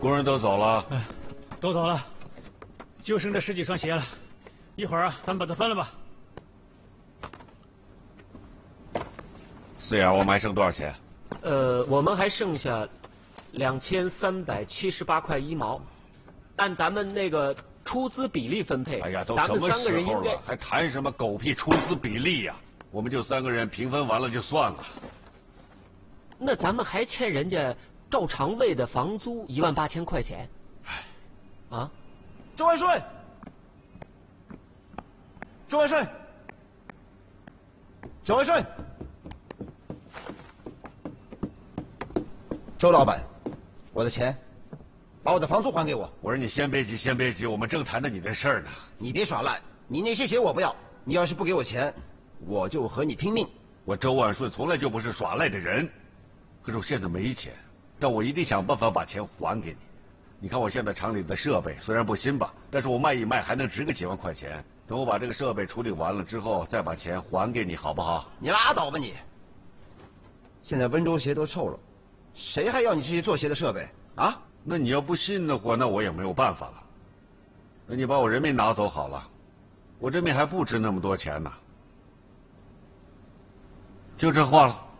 工人都走了， 都走了，就剩这10几双鞋了。一会儿啊，咱们把它分了吧。 四眼，我们还剩多少钱？ 我们还剩下2378块1毛，按咱们那个出资比例分配。 哎呀，都咱们什么 3个人应该时候了，还谈什么狗屁出资比例呀？我们就3个人平分完了就算了。 那咱们还欠人家赵长卫的房租18000块钱。啊， 周万顺，周万顺，周万顺，周老板，我的钱，把我的房租还给我。 我说你先别急，先别急，我们正谈着你的事儿呢。 你别耍赖，你那些鞋我不要，你要是不给我钱，我就和你拼命。 我周万顺从来就不是耍赖的人，可是我现在没钱，但我一定想办法把钱还给你。你看我现在厂里的设备虽然不新吧，但是我卖一卖还能值个几万块钱。等我把这个设备处理完了之后，再把钱还给你，好不好？ 你拉倒吧你！现在温州鞋都臭了，谁还要你这些做鞋的设备啊？ 那你要不信的话，那我也没有办法了。那你把我人民拿走好了，我人民还不值那么多钱呢。就这话了。